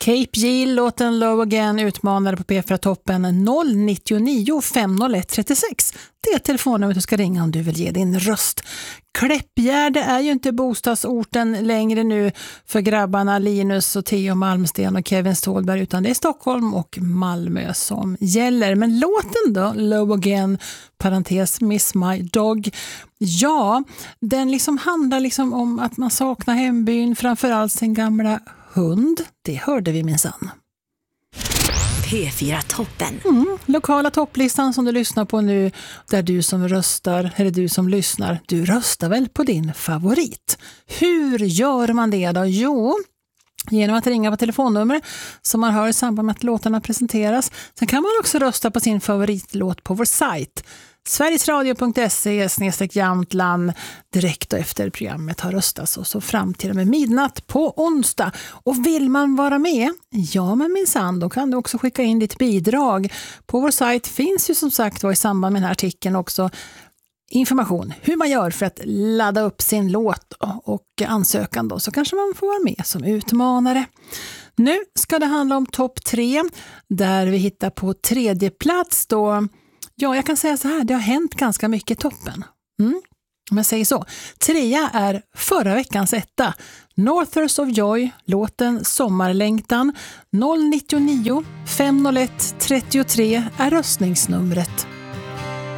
Cape Gill, låten Low Again, utmanare på P4-toppen 099 501 36. Det är telefonnumret du ska ringa om du vill ge din röst. Kläppgärde är ju inte bostadsorten längre nu för grabbarna Linus och Theo Malmsten och Kevin Ståhlberg, utan det är Stockholm och Malmö som gäller. Men låten då, Low Again, parentes Miss My Dog, ja, den liksom handlar liksom om att man saknar hembyn, framförallt sin gamla hund. Det hörde vi minsann. P4-toppen. Lokala topplistan som du lyssnar på nu, där du som röstar, eller du som lyssnar, du röstar väl på din favorit. Hur gör man det då? Jo, genom att ringa på telefonnummer som man hör i samband med att låtarna presenteras. Sen kan man också rösta på sin favoritlåt på vår sajt sverigesradio.se/Jamtland direkt efter programmet har röstats, och så fram till och med midnatt på onsdag. Och vill man vara med? Ja, men minsann, då kan du också skicka in ditt bidrag. På vår sajt finns ju som sagt i samband med den här artikeln också information hur man gör för att ladda upp sin låt och ansökan då, så kanske man får vara med som utmanare. Nu ska det handla om topp 3 där vi hittar på tredje plats då. Ja, jag kan säga så här, det har hänt ganska mycket i toppen. Om jag säger så. 3 är förra veckans etta. Northers of Joy, låten Sommarlängtan. 099 501 33 är röstningsnumret.